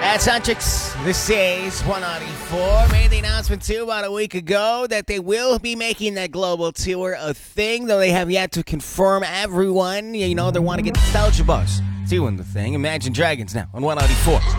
That's Huntrix. This is 194. Made the announcement, too, about a week ago that they will be making that global tour a thing, though they have yet to confirm everyone. You know, they want to get nostalgia buzz doing the thing. Imagine Dragons now on 194.